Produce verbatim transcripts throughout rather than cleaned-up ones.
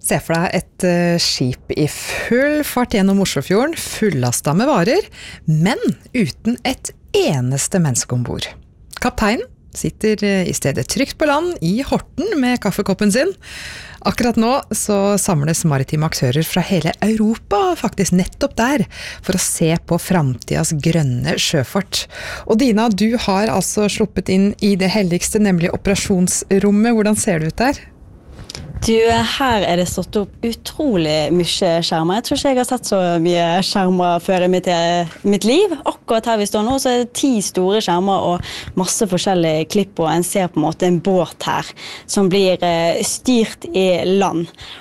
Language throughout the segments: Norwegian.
Se for deg et uh, skip I full fart gjennom Oslofjorden, fullastet med varer, men uten et eneste menneske ombord. Kapteinen sitter uh, I stedet trygt på land I Horten med kaffekoppen sin. Akkurat nå så samles maritime aktører fra hele Europa faktisk nettopp der for å se på fremtidas grønne sjøfart. Og Dina, du har altså sluppet inn I det helligste, nemlig operasjonsrommet. Hvordan ser det ut der? Du, her er det stått opp utrolig mye skjermer. Jeg tror ikke jeg har sett så mye skjermer før I mitt, mitt liv. Akkurat her vi står nå, så er det ti store skjermer og masse forskjellige klipp, og en ser på en måte en båt her som blir eh, styrt I land.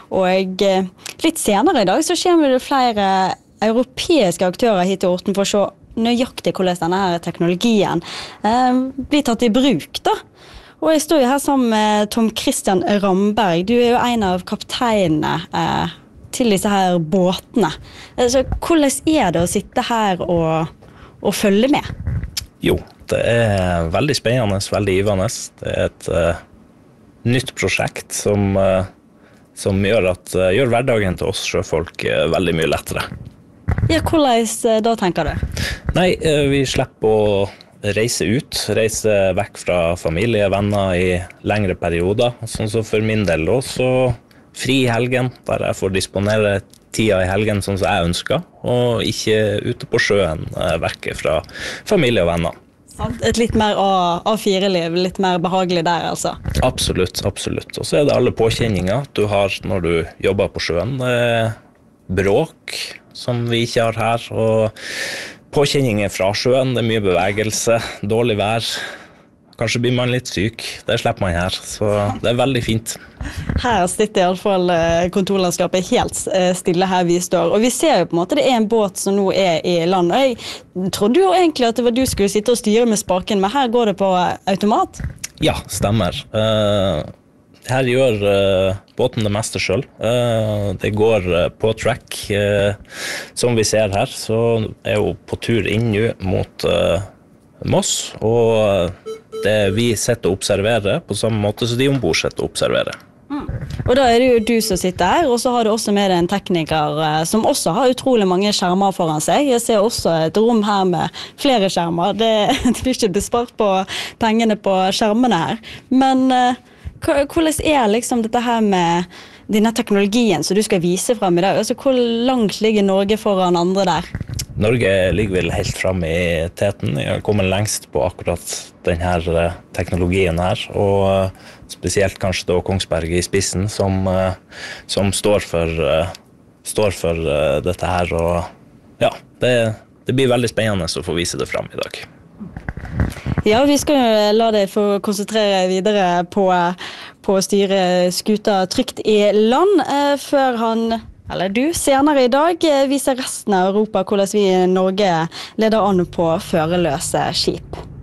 Og eh, litt senere I dag så kommer det flere europeiske aktører hit til Horten for å se nøyaktig hvordan denne her teknologien eh, blir tatt I bruk da. Og jeg står jo her sammen med Tom Christian Ramberg. Du er jo en av kapteinene eh, til disse her båtene. Så hvordan er det å sitte her og, og følge med? Jo, det er veldig spennende, veldig givende. Det er et uh, nytt prosjekt som, uh, som gjør, at, uh, gjør hverdagen til oss sjøfolk uh, veldig mye lettere. Ja, hvordan uh, da tenker du? Nei, uh, vi slipper å reise ut, reise vekk fra familie, venner I lengre perioder, sånn som for min del også, fri I helgen, der jeg får disponere tida I helgen sånn som jeg ønsker, og ikke ute på sjøen, vekke fra familie og venner. Et litt mer A fire-liv, litt mer behagelig der altså? Absolutt, absolutt. Og så er det alle påkjenninger du har når du jobber på sjøen. Det er bråk som vi ikke har her, og påkjenninger fra sjøen, det er mye bevegelse, dårlig vær. Kanskje blir man litt syk, det slipper man her, så det er veldig fint. Her sitter I alle fall kontorlandskapet helt stille her vi står, og vi ser jo på en måte det er en båt som nå er I land. Jeg trodde jo egentlig at det var du skulle sitte og styre med spaken, men her går det på automat? Ja, stemmer. Uh, her gjør uh, båten det meste selv. Uh, det går uh, på track, uh, som vi ser her, så er jo på tur inn nå mot uh, Moss, og det vi setter og observerer på samme måte som de ombord setter og observerer. Mm. Og da er det jo du som sitter her, og så har du også med deg en tekniker uh, som også har utrolig mange skjermer foran seg. Jeg ser også et rom her med flere skjermer. Det, det blir ikke bespart på pengene på skjermene her. Men uh, hvordan er liksom dette her med denne teknologien som du skal vise frem I dag? Altså, hvor langt ligger Norge foran andre der? Norge ligger vel helt frem I teten. Jeg har kommet lengst på akkurat denne teknologien her, og spesielt kanskje da Kongsberg I spissen, som, som står for, står for dette her. Og ja, det, det blir veldig spennende å få vise det frem I dag. Ja, vi skal jo la deg få konsentrere videre på, på å styre skuta trygt I land, eh, før han, eller du, senere I dag viser resten av Europa hvordan vi I Norge leder an på førerløse skip.